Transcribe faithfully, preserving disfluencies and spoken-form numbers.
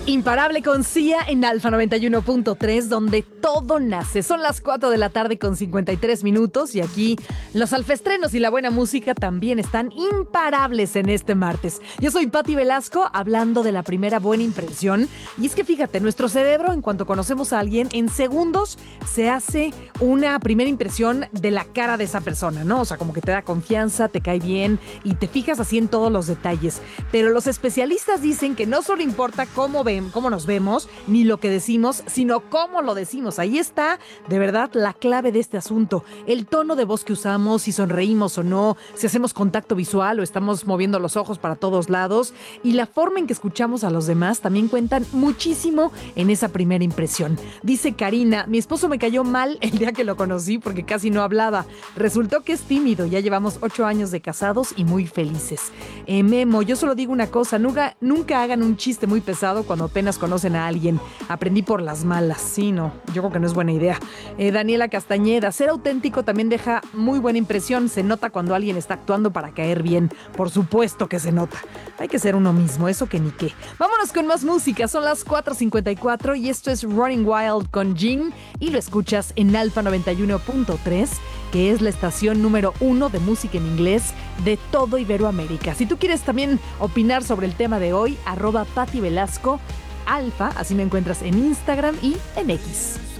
Imparable con Sia en Alfa noventa y uno punto tres, donde todo nace. Son las cuatro de la tarde con cincuenta y tres minutos y aquí los alfestrenos y la buena música también están imparables en este martes. Yo soy Pati Velasco, hablando de la primera buena impresión. Y es que fíjate, nuestro cerebro, en cuanto conocemos a alguien, en segundos se hace una primera impresión de la cara de esa persona, ¿no? O sea, como que te da confianza, te cae bien y te fijas así en todos los detalles. Pero los especialistas dicen que no solo importa cómo ven, cómo nos vemos, ni lo que decimos, sino cómo lo decimos. Ahí está, de verdad, la clave de este asunto. El tono de voz que usamos, si sonreímos o no, si hacemos contacto visual o estamos moviendo los ojos para todos lados, y la forma en que escuchamos a los demás también cuentan muchísimo en esa primera impresión. Dice Karina, mi esposo me cayó mal el día que lo conocí porque casi no hablaba. Resultó que es tímido, ya llevamos ocho años de casados y muy felices. Eh, Memo, yo solo digo una cosa, nunca, nunca hagan un chiste muy pesado cuando apenas conocen a alguien. Aprendí por las malas. Sí, no, yo creo que no es buena idea. Eh, Daniela Castañeda, ser auténtico también deja muy buena impresión. Se nota cuando alguien está actuando para caer bien. Por supuesto que se nota. Hay que ser uno mismo, eso que ni qué. Vámonos con más música. Son las cuatro cincuenta y cuatro y esto es Running Wild con Jin y lo escuchas en Alfa noventa y uno punto tres, que es la estación número uno de música en inglés de todo Iberoamérica. Si tú quieres también opinar sobre el tema de hoy, arroba Pati Velasco Alfa, así me encuentras en Instagram y en X.